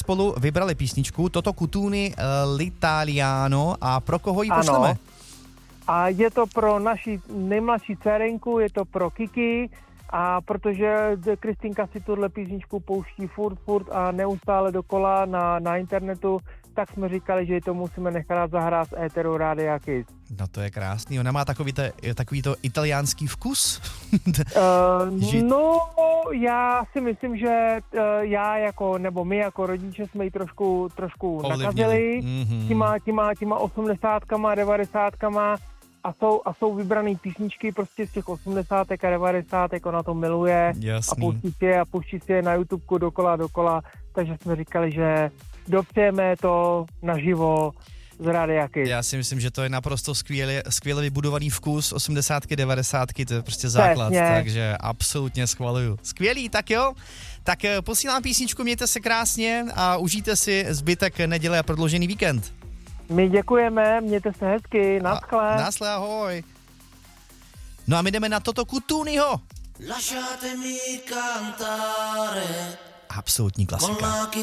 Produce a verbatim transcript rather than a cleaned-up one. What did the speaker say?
spolu vybrali písničku Toto Cutuni L'Italiano a pro koho ji pošleme? Ano. A je to pro naši nejmladší dcerenku, je to pro Kiki, a protože Kristýnka si tuhle písničku pouští furt, furt a neustále dokola na, na internetu, tak jsme říkali, že to musíme nechat zahrát z éteru Rádia Kiss. No to je krásný, ona má takový, te, takový to italiánský vkus? uh, že... No, já si myslím, že uh, já jako, nebo my jako rodiče jsme ji trošku, trošku nakazili mm-hmm. těma, těma, těma osmdesátkama, devadesátkama a jsou, a jsou vybraný písničky prostě z těch osmdesátek a devadesátek, ona to miluje. Jasný. A pouští si je a pouští si je na YouTubeku dokola, dokola, takže jsme říkali, že dopřejeme to naživo z Rádia Kiss. Já si myslím, že to je naprosto skvěle, skvěle vybudovaný vkus, osmdesátky, devadesátky, to je prostě základ, Přesně. Takže absolutně schvaluju. Skvělý, tak jo, tak posílám písničku, mějte se krásně a užijte si zbytek neděle a prodloužený víkend. My děkujeme, mějte se hezky, naschle. Naschle, ahoj. No a my jdeme na Toto Cutuniho. Lasciatemi cantare Absolutní klasika.